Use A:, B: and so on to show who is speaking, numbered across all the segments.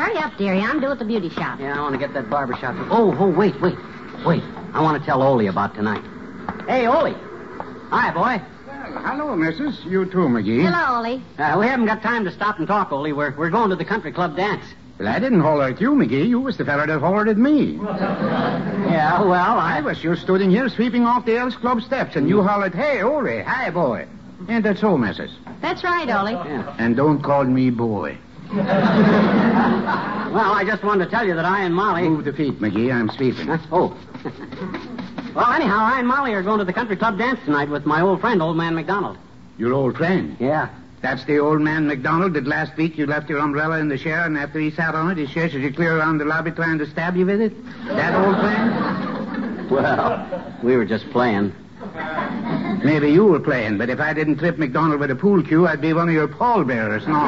A: Hurry up, dearie. I'm due at the beauty shop.
B: Yeah, I want to get that barber shop. Oh, wait. I want to tell Ole about tonight. Hey, Ole. Hi, boy.
C: Well, hello, missus. You too, McGee.
A: Hello, Ole.
B: We haven't got time to stop and talk, Ole. We're going to the country club dance.
C: Well, I didn't holler at you, McGee. You was the fella that hollered at me.
B: Yeah, well,
C: I was just stood here sweeping off the Elks Club steps, and you hollered, "Hey, Ole, hi, boy." Ain't that so, missus?
A: That's right, Ole.
B: Yeah.
C: And don't call me boy.
B: Well, I just wanted to tell you that I and Molly...
C: Move the feet, McGee. I'm sweeping.
B: Huh? Oh. Well, anyhow, I and Molly are going to the country club dance tonight with my old friend, Old Man McDonald.
C: Your old friend?
B: Yeah.
C: That's the old man McDonald that last week you left your umbrella in the chair, and after he sat on it, he chases you clear around the lobby trying to stab you with it? That old friend?
B: Well, we were just playing.
C: Maybe you were playing, but if I didn't trip McDonald with a pool cue, I'd be one of your pallbearers. No.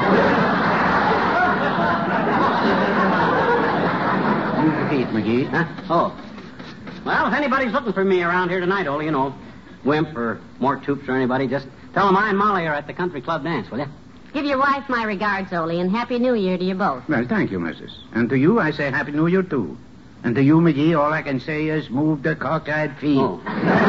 C: Move the feet, McGee.
B: Huh? Oh. Well, if anybody's looking for me around here tonight, Ole, Wimp or Mort Toops or anybody, just tell them I and Molly are at the country club dance, will you?
A: Give your wife my regards, Ole, and Happy New Year to you both.
C: Well, thank you, missus. And to you, I say Happy New Year, too. And to you, McGee, all I can say is move the cockeyed feet.
B: Oh.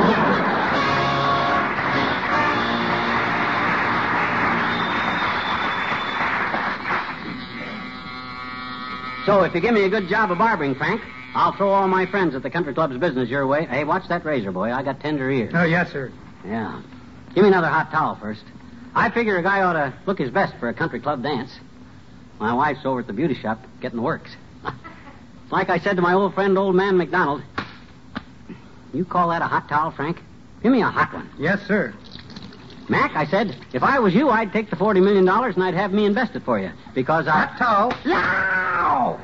B: So, if you give me a good job of barbering, Frank, I'll throw all my friends at the country club's business your way. Hey, watch that razor, boy. I got tender ears.
D: Oh, yes, sir.
B: Yeah. Give me another hot towel first. I figure a guy ought to look his best for a country club dance. My wife's over at the beauty shop getting the works. Like I said to my old friend, Old Man McDonald, you call that a hot towel, Frank? Give me a hot one.
D: Yes, sir.
B: Mac, I said, if I was you, I'd take the $40 million and I'd have me invest it for you. Because I...
D: Hot towel.
B: Now!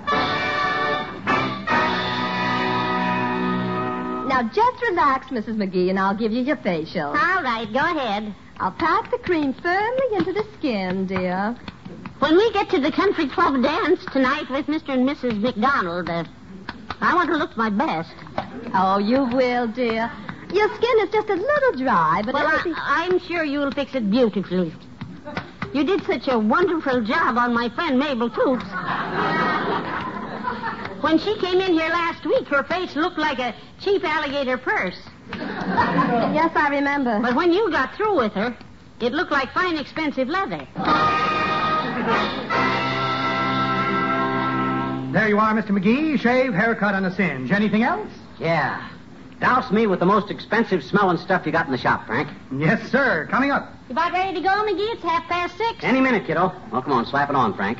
E: Now, just relax, Mrs. McGee, and I'll give you your facial.
A: All right, go ahead.
E: I'll pack the cream firmly into the skin, dear.
A: When we get to the country club dance tonight with Mr. and Mrs. McDonald, I want to look my best.
E: Oh, you will, dear. Your skin is just a little dry, but
A: Well,
E: it'll be...
A: I'm sure you'll fix it beautifully. You did such a wonderful job on my friend Mabel Toops. When she came in here last week, her face looked like a cheap alligator purse.
E: Yes, I remember.
A: But when you got through with her, it looked like fine, expensive leather.
D: There you are, Mr. McGee. Shave, haircut, and a singe. Anything else?
B: Yeah. Douse me with the most expensive smelling stuff you got in the shop, Frank.
D: Yes, sir. Coming up.
A: You about ready to go, McGee? It's 6:30.
B: Any minute, kiddo. Well, come on, slap it on, Frank.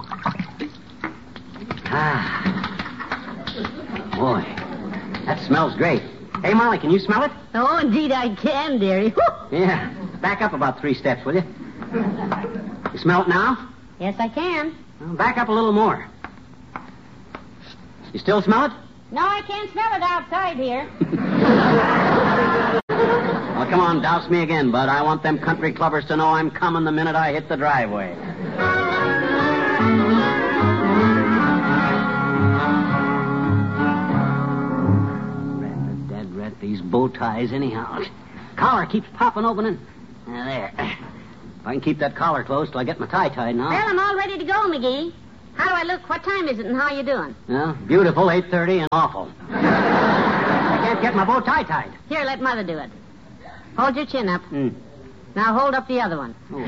B: Boy, that smells great. Hey, Molly, can you smell it?
A: Oh, indeed I can, dearie.
B: Yeah. Back up about 3 steps, will you? You smell it now?
A: Yes, I can.
B: Well, back up a little more. You still smell it?
A: No, I can't smell it outside here.
B: Well, come on, douse me again, bud. I want them country clubbers to know I'm coming the minute I hit the driveway. Dead rat, these bow ties anyhow. Collar keeps popping open and... there. If I can keep that collar closed till I get my tie tied now.
A: Well, I'm all ready to go, McGee. How do I look? What time is it and how you doing?
B: Well, beautiful, 8:30, and awful. I can't get my bow tie tied.
A: Here, let Mother do it. Hold your chin up. Now hold up the other one.
B: Oh.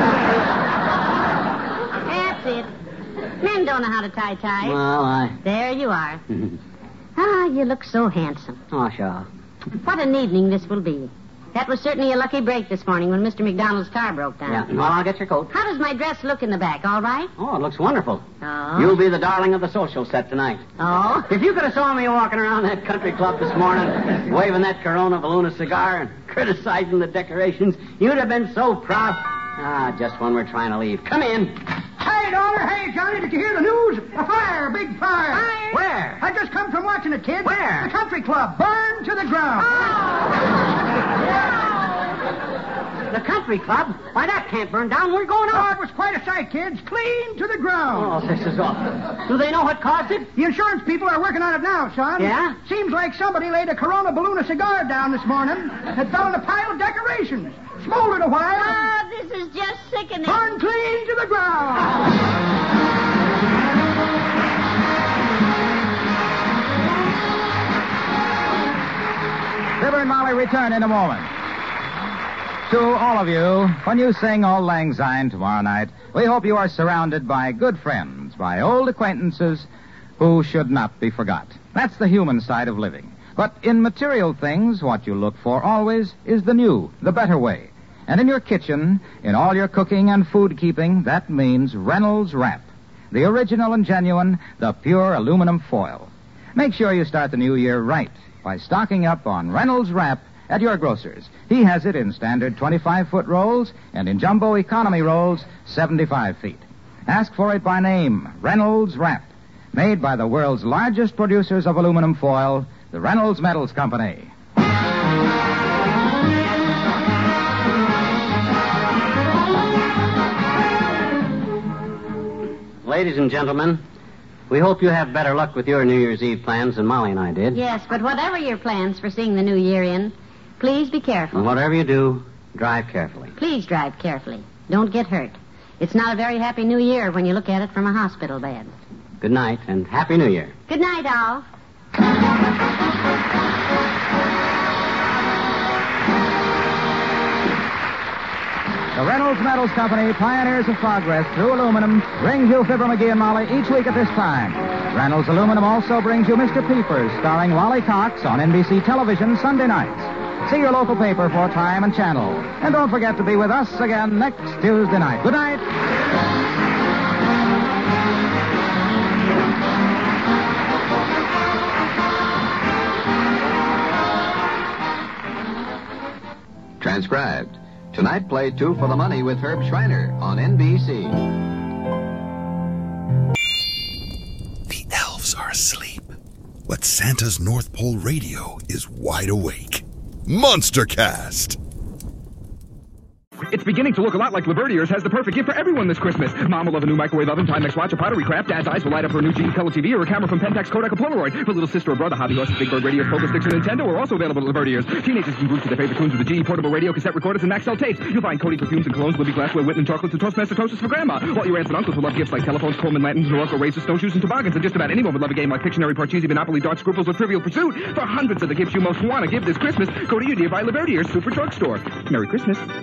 A: That's it. Men don't know how to tie ties.
B: Well,
A: There you are. Ah, you look so handsome.
B: Oh, sure.
A: What an evening this will be. That was certainly a lucky break this morning when Mr. McDonald's car broke down.
B: Yeah, well, I'll get your coat.
A: How does my dress look in the back? All right?
B: Oh, it looks wonderful.
A: Oh.
B: You'll be the darling of the social set tonight.
A: Oh?
B: If you could have saw me walking around that country club this morning, waving that Corona Valuna cigar and criticizing the decorations, you'd have been so proud. Just when we're trying to leave. Come in.
D: Hey, daughter. Hey, Johnny, did you hear the news? A fire, big fire.
A: Fire?
B: Where?
D: I just come from watching it, kid.
B: Where?
D: The country club. Burned to the ground.
B: The country club? Why, that can't burn down. We're going
D: Oh,
B: out.
D: it was quite a sight, kids. Clean to the ground.
B: Oh, this is awful. Do they know what caused it?
D: The insurance people are working on it now, son.
B: Yeah?
D: Seems like somebody laid a Corona Balloon cigar down this morning that fell in a pile of decorations. Smoldered a while.
A: Oh, this is just sickening.
D: Burned clean to the ground.
F: return in a moment. To all of you, when you sing Auld Lang Syne tomorrow night, we hope you are surrounded by good friends, by old acquaintances who should not be forgot. That's the human side of living. But in material things, what you look for always is the new, the better way. And in your kitchen, in all your cooking and food keeping, that means Reynolds Wrap. The original and genuine, the pure aluminum foil. Make sure you start the new year right by stocking up on Reynolds Wrap at your grocer's. He has it in standard 25-foot rolls and in jumbo economy rolls 75 feet. Ask for it by name, Reynolds Wrap. Made by the world's largest producers of aluminum foil, the Reynolds Metals Company.
B: Ladies and gentlemen, we hope you have better luck with your New Year's Eve plans than Molly and I did.
A: Yes, but whatever your plans for seeing the new year in, please be careful.
B: And whatever you do, drive carefully.
A: Please drive carefully. Don't get hurt. It's not a very happy new year when you look at it from a hospital bed.
B: Good night, and Happy New Year.
A: Good night, all.
F: The Reynolds Metals Company, pioneers of progress through aluminum, brings you Fibber McGee and Molly each week at this time. Reynolds Aluminum also brings you Mr. Peepers, starring Wally Cox on NBC television Sunday nights. See your local paper for time and channel. And don't forget to be with us again next Tuesday night. Good night.
G: Transcribed. Tonight, play Two for the Money with Herb Schreiner on NBC.
H: The elves are asleep, but Santa's North Pole radio is wide awake. Monstercast!
I: It's beginning to look a lot like Libertier's has the perfect gift for everyone this Christmas. Mom will love a new microwave oven, Timex watch, a pottery craft. Dad's eyes will light up for a new Gene color TV or a camera from Pentax, Kodak, or Polaroid. For little sister or brother, hobby horses, Big Bird radios, poker sticks, and Nintendo are also available at Libertier's. Teenagers can groove to their favorite tunes with the GE portable radio, cassette recorders, and Maxell tapes. You'll find Cody perfumes and colognes, Libby glassware, Whitman chocolates, and Toastmaster toasters for Grandma. All your aunts and uncles will love gifts like telephones, Coleman lanterns, Norco razors, snowshoes, and toboggans. And just about anyone would love a game like Pictionary, Parcheesi, Monopoly, Darts, Scruples, or Trivial Pursuit. For hundreds of the gifts you most want to give this Christmas, go to your nearby Libertier's Super Drugstore. Merry Christmas.